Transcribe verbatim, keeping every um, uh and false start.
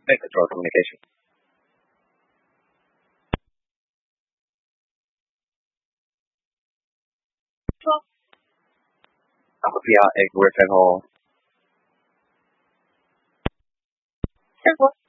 Make control communication. Alpha P R at Griffin Hall. Simple.